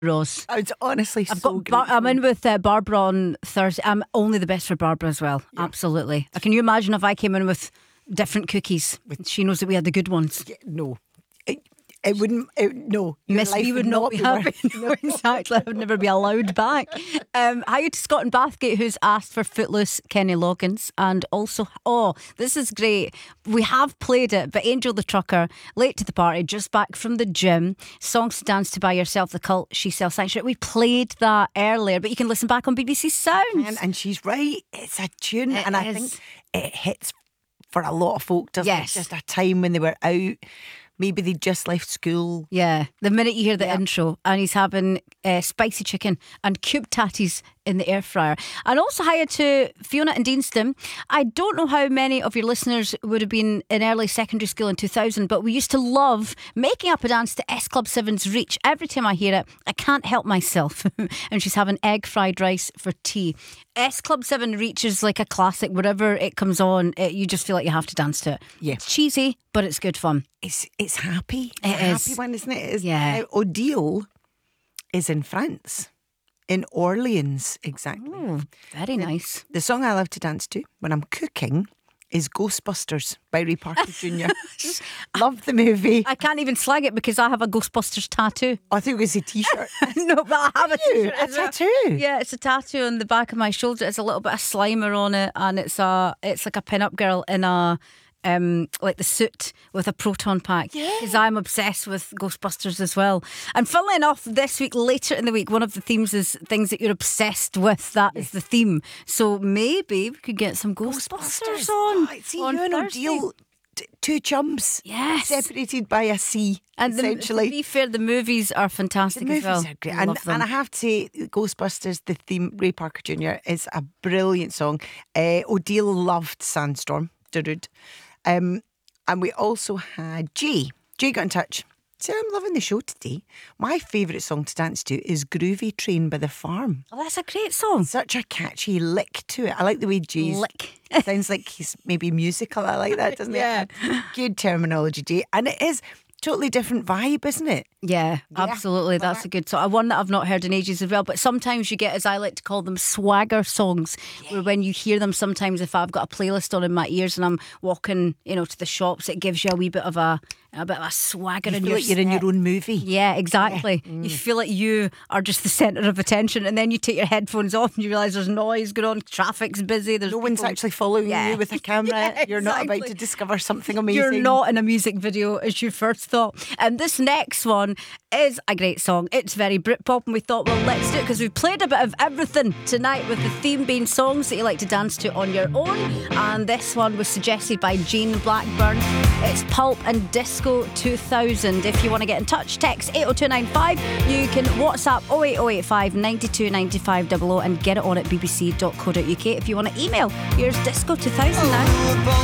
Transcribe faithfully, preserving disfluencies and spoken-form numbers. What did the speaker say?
Rose. It's honestly I've so got. great. Bar- I'm in with uh, Barbara on Thursday. I'm only the best for Barbara as well. Yeah. Absolutely. Uh, Can you imagine if I came in with different cookies? She knows that we had the good ones. Yeah, no. It, it wouldn't. It, no. Your Miss life B would not be happy. worth- No, exactly. I would never be allowed back. Um, hi to Scott in Bathgate, who's asked for Footloose, Kenny Loggins, and also, oh, this is great. We have played it, but Angel the Trucker, late to the party, just back from the gym, songs to dance to by yourself, The Cult, She Sells Sanctuary. We played that earlier, but you can listen back on B B C Sounds. And, and she's right. It's a tune, It and I is. think it hits for a lot of folk. Doesn't Yes. it? Just a time when they were out. Maybe they just left school. Yeah, the minute you hear the Yep. intro, and he's having uh, spicy chicken and cube tatties in the air fryer. And also hiya to Fiona and Deanston. I don't know how many of your listeners would have been in early secondary school in two thousand, but we used to love making up a dance to S Club seven's Reach. Every time I hear it, I can't help myself. And she's having egg fried rice for tea. S Club seven Reach is like a classic. Wherever it comes on, it, you just feel like you have to dance to it. Yeah. It's cheesy, but it's good fun. It's it's happy. It It's a is. happy one, isn't it? It is. Yeah. Now, Odile is in France, in Orleans, exactly. Oh, very nice. The song I love to dance to when I'm cooking is Ghostbusters by Ray Parker Junior Love the movie. I can't even slag it because I have a Ghostbusters tattoo. I think it was a t-shirt. No, but I have a You, t-shirt a as well. tattoo. Yeah, it's a tattoo on the back of my shoulder. It's a little bit of Slimer on it, and it's a it's like a pin-up girl in a um like the suit with a proton pack. Yeah. Because I'm obsessed with Ghostbusters as well. And funnily enough, this week, later in the week, one of the themes is things that you're obsessed with. That is the theme. So maybe we could get some Ghostbusters, on. Oh, see, on you and Thursday. Odile, t- two chums. Yes. Separated by a sea, And the, essentially. to be fair, the movies are fantastic The movies as well. are great. I And, love them. and I have to say, Ghostbusters, the theme, Ray Parker Junior, is a brilliant song. Uh, Odile loved Sandstorm. Dude. Um, and we also had Jay. Jay got in touch. Said, I'm loving the show today. My favourite song to dance to is Groovy Train by The Farm. Oh, that's a great song. Such a catchy lick to it. I like the way Jay's Lick. sounds like he's maybe musical. I like that, doesn't Yeah. it? Good terminology, Jay. And it is totally different vibe, isn't it? Yeah, absolutely. well, That's a good song. One that I've not heard in ages as well. But sometimes you get, as I like to call them, swagger songs, where when you hear them, sometimes if I've got a playlist on in my ears and I'm walking, you know, to the shops, it gives you a wee bit of a a bit of a swagger You in feel your like you're in step. your own movie. Yeah, exactly. Mm. You feel like you are just the centre of attention, and then you take your headphones off and you realise there's noise going on, traffic's busy. There's No one's people- actually following Yeah. you with a camera. Yeah, You're not about exactly. to discover something amazing. You're not in a music video as you first thought. And this next one is a great song. It's very Britpop, and we thought, well, let's do it because we've played a bit of everything tonight, with the theme being songs that you like to dance to on your own. And this one was suggested by Jean Blackburn. It's Pulp and Disco two thousand. If you want to get in touch, text eight oh two nine five. You can WhatsApp oh eight oh eight five nine two nine five double oh and get it on at b b c dot co dot u k. If you want to email, here's Disco two thousand now.